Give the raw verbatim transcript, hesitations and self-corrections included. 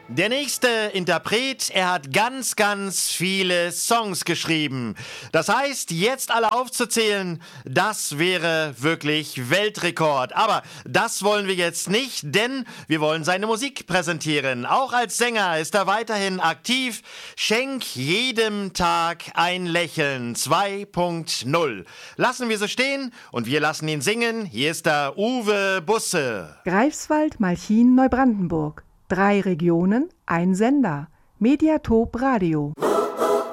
Der nächste Interpret, er hat ganz, ganz viele Songs geschrieben. Das heißt, jetzt alle aufzuzählen, das wäre wirklich Weltrekord. Aber das wollen wir jetzt nicht, denn wir wollen seine Musik präsentieren. Auch als Sänger ist er weiterhin aktiv. Schenk jedem Tag ein Lächeln zwei Punkt null. Lassen wir so stehen und wir lassen ihn singen. Hier ist der Uwe Busse. Greifswald, Malchin, Neubrandenburg. Drei Regionen, ein Sender. Mediatop Radio.